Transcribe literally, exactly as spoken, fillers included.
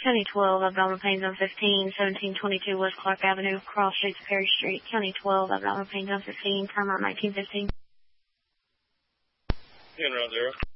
County twelve, abdominal pain zone fifteen, seventeen twenty-two West Clark Avenue, cross streets Perry Street. County twelve, abdominal pain zone fifteen, Paramount nineteen fifteen. ten round zero.